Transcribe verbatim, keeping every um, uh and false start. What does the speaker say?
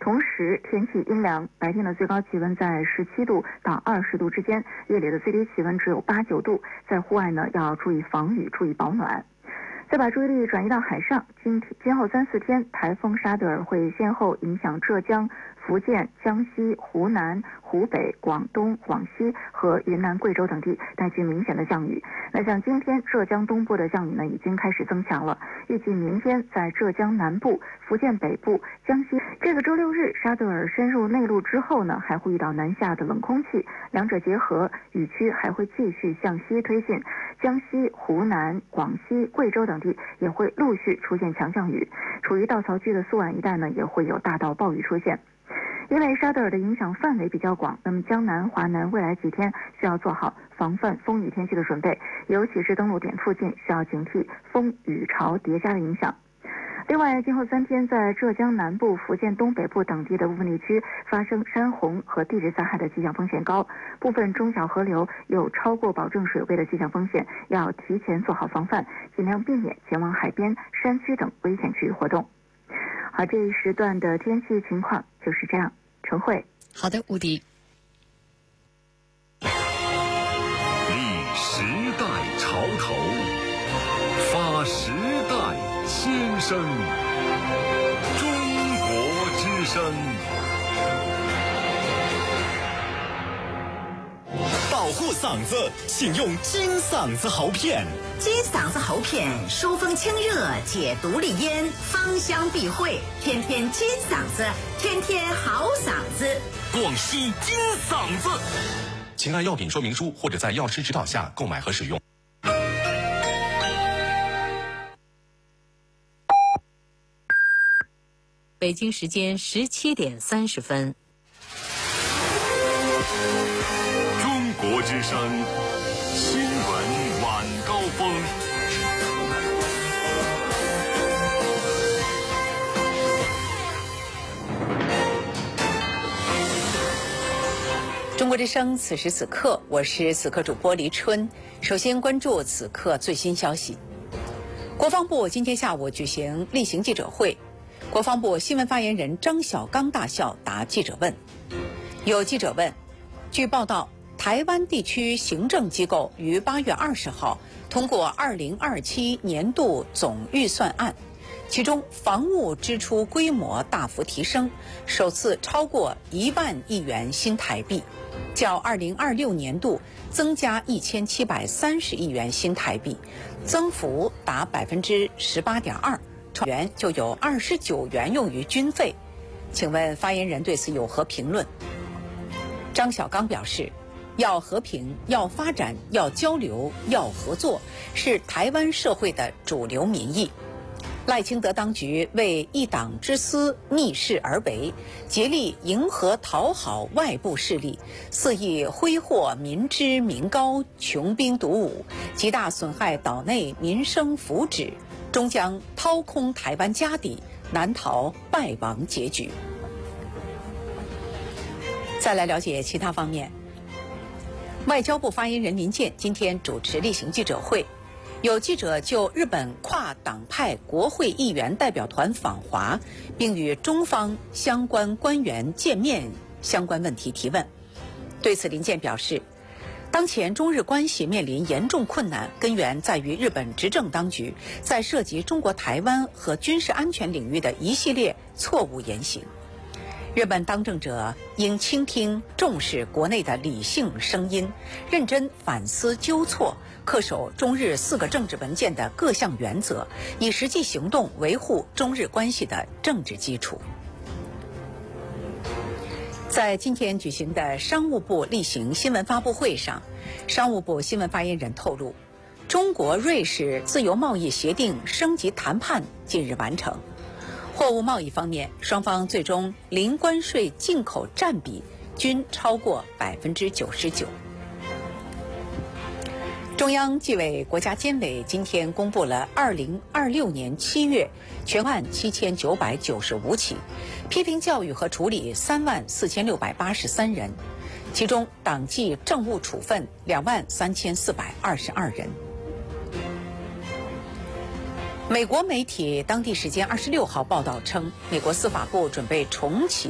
同时天气阴凉，白天的最高气温在十七度到二十度之间，夜里的最低气温只有八九度，在户外呢要注意防雨，注意保暖。再把注意力转移到海上，今天今后三四天，台风沙德尔会先后影响浙江、福建、江西、湖南、湖北、广东、广西和云南、贵州等地，带去明显的降雨。那像今天浙江东部的降雨呢，已经开始增强了。预计明天在浙江南部、福建北部、江西，这个周六日沙德尔深入内陆之后呢，还会遇到南下的冷空气，两者结合，雨区还会继续向西推进。江西、湖南、广西、贵州等地也会陆续出现强降雨，处于稻草区的苏皖一带呢，也会有大到暴雨出现。因为沙德尔的影响范围比较广，那么江南、华南未来几天需要做好防范风雨天气的准备，尤其是登陆点附近需要警惕风雨潮叠加的影响。另外，今后三天在浙江南部、福建东北部等地的部分地区发生山洪和地质灾害的气象风险高，部分中小河流有超过保证水位的气象风险，要提前做好防范，尽量避免前往海边、山区等危险区域活动。好，这一时段的天气情况就是这样。陈慧， 好的，吴迪。 立时代潮头，发时代先声，中国之声。 保护嗓子，请用金嗓子喉片。 金嗓子喉片，疏风清热，解毒利咽，芳香避秽，天天金嗓子，天天好嗓子。 广西金嗓子，请按药品说明书或者在药师指导下购买和使用。 北京时间十七点三十分。 中国之声新闻晚高峰。 中国之声此时此刻，我是此刻主播黎春。首先关注此刻最新消息。国防部今天下午举行例行记者会，国防部新闻发言人张晓刚大校答记者问。有记者问，据报道，台湾地区行政机构于八月二十号通过二零二七年度总预算案，其中防务支出规模大幅提升，首次超过一万亿元新台币，较二零二六年度增加一千七百三十亿元新台币，增幅达百分之十八点二，元就有二十九元用于军费。请问发言人对此有何评论？张晓刚表示，要和平，要发展，要交流，要合作，是台湾社会的主流民意。赖清德当局为一党之私逆势而为，竭力迎合讨好外部势力，肆意挥霍民脂民膏，穷兵黩武，极大损害岛内民生福祉，终将掏空台湾家底，难逃败亡结局。再来了解其他方面。外交部发言人林健今天主持例行记者会，有记者就日本跨党派国会议员代表团访华，并与中方相关官员见面相关问题提问。对此，林健表示，当前中日关系面临严重困难，根源在于日本执政当局在涉及中国台湾和军事安全领域的一系列错误言行。日本当政者应倾听、重视国内的理性声音，认真反思纠错，恪守中日四个政治文件的各项原则，以实际行动维护中日关系的政治基础。在今天举行的商务部例行新闻发布会上，商务部新闻发言人透露，中国瑞士自由贸易协定升级谈判近日完成。货物贸易方面，双方最终零关税进口占比均超过百分之九十九。中央纪委国家监委今天公布了二零二六年七月全案七千九百九十五起，批评教育和处理三万四千六百八十三人，其中党纪政务处分两万三千四百二十二人。美国媒体当地时间二十六号报道称，美国司法部准备重启